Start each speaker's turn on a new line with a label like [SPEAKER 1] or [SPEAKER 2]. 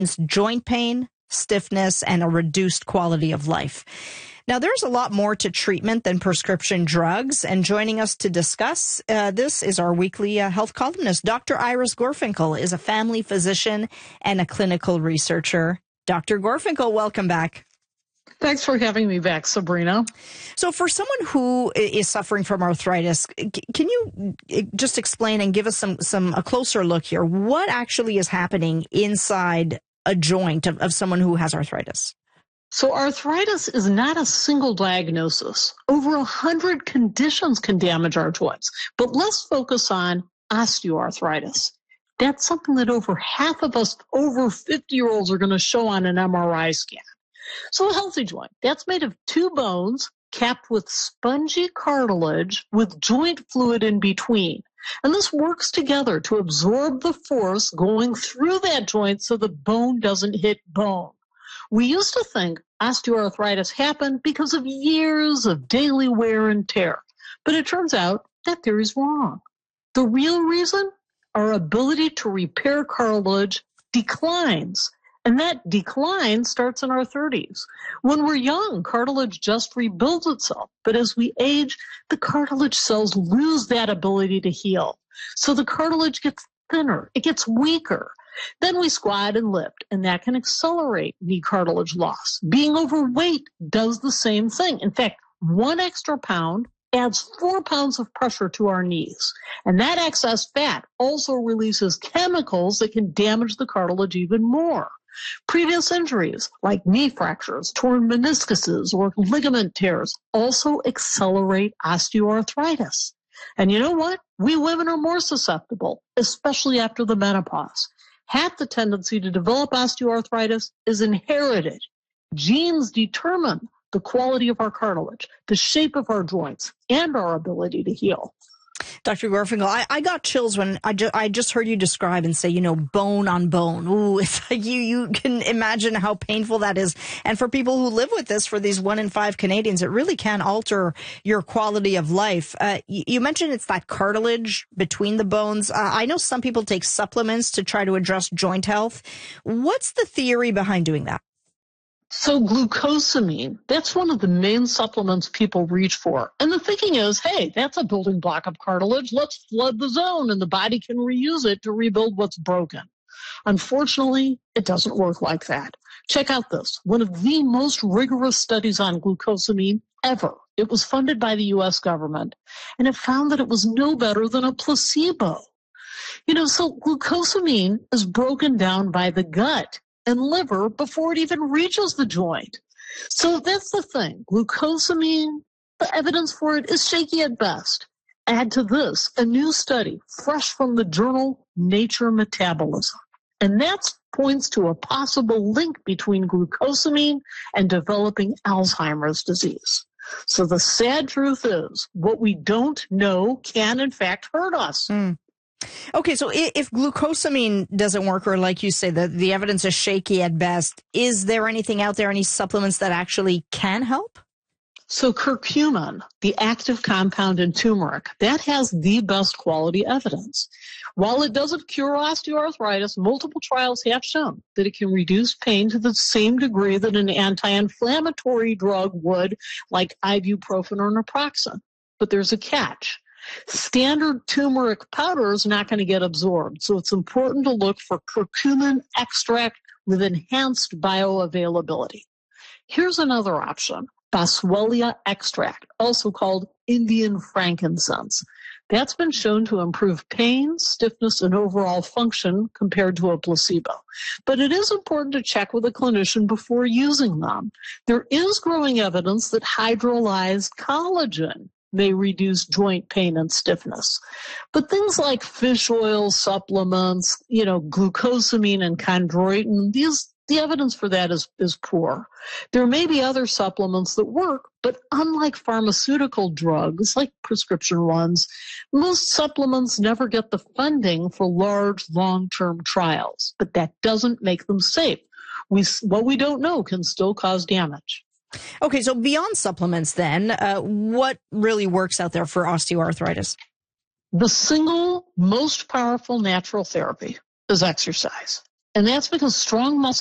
[SPEAKER 1] joint pain, stiffness, and a reduced quality of life. Now, there's a lot more to treatment than prescription drugs, and joining us to discuss this is our weekly health columnist. Dr. Iris Gorfinkel is a family physician and a clinical researcher. Dr. Gorfinkel, welcome back.
[SPEAKER 2] Thanks for having me back, Sabrina.
[SPEAKER 1] So for someone who is suffering from arthritis, can you just explain and give us a closer look here? What actually is happening inside a joint of someone who has arthritis?
[SPEAKER 2] So arthritis is not a single diagnosis. Over 100 conditions can damage our joints, but let's focus on osteoarthritis. That's something that over half of us over 50-year-olds are going to show on an MRI scan. So a healthy joint, that's made of two bones capped with spongy cartilage with joint fluid in between. And this works together to absorb the force going through that joint so the bone doesn't hit bone. We used to think osteoarthritis happened because of years of daily wear and tear, but it turns out that theory is wrong. The real reason? Our ability to repair cartilage declines. And that decline starts in our 30s. When we're young, cartilage just rebuilds itself. But as we age, the cartilage cells lose that ability to heal. So the cartilage gets thinner. It gets weaker. Then we squat and lift, and that can accelerate knee cartilage loss. Being overweight does the same thing. In fact, 1 extra pound adds 4 pounds of pressure to our knees. And that excess fat also releases chemicals that can damage the cartilage even more. Previous injuries like knee fractures, torn meniscuses, or ligament tears also accelerate osteoarthritis. And you know what? We women are more susceptible, especially after the menopause. Half the tendency to develop osteoarthritis is inherited. Genes determine the quality of our cartilage, the shape of our joints, and our ability to heal.
[SPEAKER 1] Dr. Gorfinkel, I got chills when I just heard you describe and say, bone on bone. Ooh, it's like you can imagine how painful that is. And for people who live with this, for these 1 in 5 Canadians, it really can alter your quality of life. You mentioned it's that cartilage between the bones. I know some people take supplements to try to address joint health. What's the theory behind doing that?
[SPEAKER 2] So glucosamine, that's one of the main supplements people reach for. And the thinking is, hey, that's a building block of cartilage. Let's flood the zone and the body can reuse it to rebuild what's broken. Unfortunately, it doesn't work like that. Check out this. One of the most rigorous studies on glucosamine ever. It was funded by the U.S. government, and it found that it was no better than a placebo. So glucosamine is broken down by the gut and liver before it even reaches the joint. So that's the thing. Glucosamine, the evidence for it is shaky at best. Add to this a new study, fresh from the journal Nature Metabolism. And that points to a possible link between glucosamine and developing Alzheimer's disease. So the sad truth is, what we don't know can in fact hurt us.
[SPEAKER 1] Okay, so if glucosamine doesn't work, or like you say, the evidence is shaky at best, is there anything out there, any supplements that actually can help?
[SPEAKER 2] So curcumin, the active compound in turmeric, that has the best quality evidence. While it doesn't cure osteoarthritis, multiple trials have shown that it can reduce pain to the same degree that an anti-inflammatory drug would, like ibuprofen or naproxen. But there's a catch. Standard turmeric powder is not going to get absorbed, so it's important to look for curcumin extract with enhanced bioavailability. Here's another option, Boswellia extract, also called Indian frankincense. That's been shown to improve pain, stiffness, and overall function compared to a placebo. But it is important to check with a clinician before using them. There is growing evidence that hydrolyzed collagen may reduce joint pain and stiffness. But things like fish oil supplements, glucosamine and chondroitin, the evidence for that is poor. There may be other supplements that work, but unlike pharmaceutical drugs, like prescription ones, most supplements never get the funding for large long-term trials. But that doesn't make them safe. What we don't know can still cause damage.
[SPEAKER 1] Okay, so beyond supplements then, what really works out there for osteoarthritis?
[SPEAKER 2] The single most powerful natural therapy is exercise. And that's because strong muscle